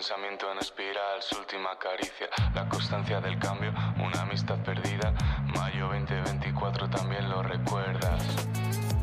pensamiento en espiral, su última caricia, la constancia del cambio, una amistad perdida. Mayo 2024 también lo recuerdas.